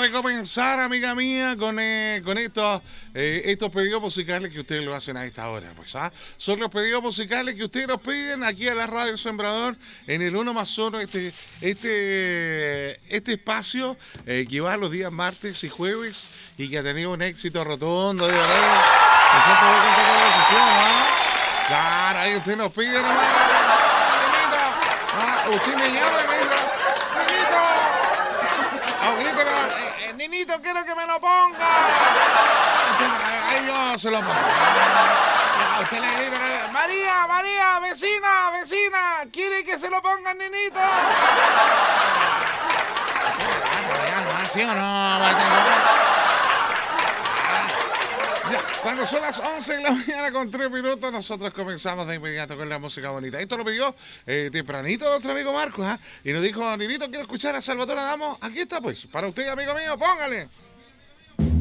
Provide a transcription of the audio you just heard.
de comenzar, amiga mía, con estos pedidos musicales que ustedes lo hacen a esta hora. Pues, son los pedidos musicales que ustedes nos piden aquí a la Radio Sembrador en el 1 más 1, este espacio que va los días martes y jueves y que ha tenido un éxito rotundo. De verdad. Claro, ahí usted nos pide nomás. Usted me llama y me dice, Ninito, quiero que me lo ponga. Ahí yo se lo pongo. Usted le dice, María, vecina, ¿quiere que se lo ponga, Ninito? ¿Sí o no? Cuando son las 11 de la mañana con 3 minutos, nosotros comenzamos de inmediato con la música bonita. Esto lo pidió tempranito nuestro amigo Marcos, y nos dijo, Ninito, quiero escuchar a Salvatore Adamo. Aquí está, pues, para usted, amigo mío, póngale.